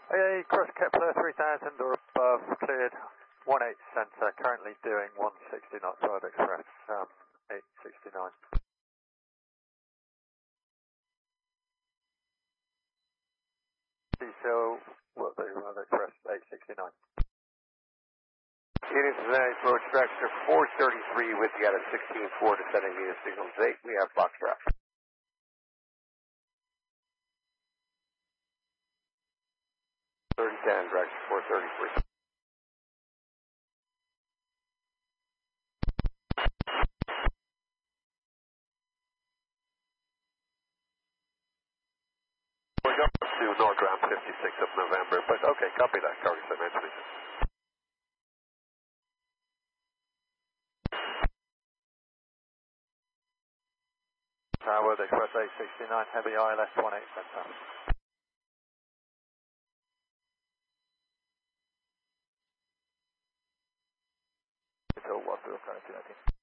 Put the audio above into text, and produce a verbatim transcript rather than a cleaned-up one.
A cross Kepler three thousand or above, cleared one eight centre, currently doing one sixty knots, World Express um, eight sixty-nine. So, what the World Express eight sixty-nine. Unit Cincinnati approach vector four thirty-three with you at a sixteen four descending unit signals eight. We have Foxtrot. thirty ten, direction four thirty-three. We're going to North Ground fifty-six of November, but okay, copy that, Carly, so mentioning it. Uh, World Express eight sixty-nine, heavy I L S one eight centre. It's all one, we'll go to